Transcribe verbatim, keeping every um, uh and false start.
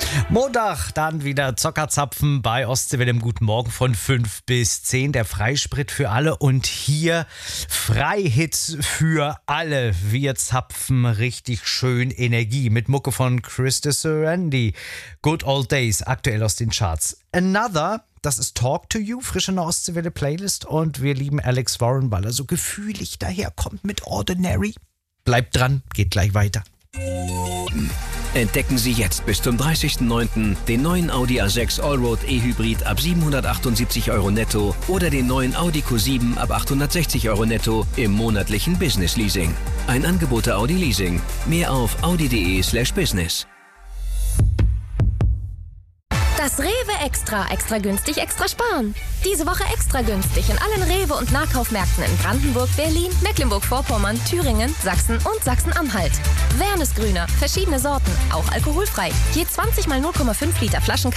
Montag dann wieder Zockerzapfen bei Ostseewelle im Guten Morgen von fünf bis zehn. Der Freisprit für alle und hier Freihits für alle. Wir zapfen richtig schön Energie mit Mucke von Krista Randy. Good Old Days, aktuell aus den Charts. Another, das ist Talk to You, frisch in der Ostseewelle Playlist. Und wir lieben Alex Warren, weil er so gefühlig daherkommt mit Ordinary. Bleibt dran, geht gleich weiter. Entdecken Sie jetzt bis zum dreißigsten neunten den neuen Audi A sechs Allroad E-Hybrid ab siebenhundertachtundsiebzig Euro netto oder den neuen Audi Q sieben ab achthundertsechzig Euro netto im monatlichen Business Leasing. Ein Angebot der Audi Leasing. Mehr auf audi.de slash business. Das Rewe Extra. Extra günstig, extra sparen. Diese Woche extra günstig in allen Rewe- und Nahkaufmärkten in Brandenburg, Berlin, Mecklenburg-Vorpommern, Thüringen, Sachsen und Sachsen-Anhalt. Wernesgrüner, verschiedene Sorten, auch alkoholfrei. Je zwanzig mal null Komma fünf Liter Flaschen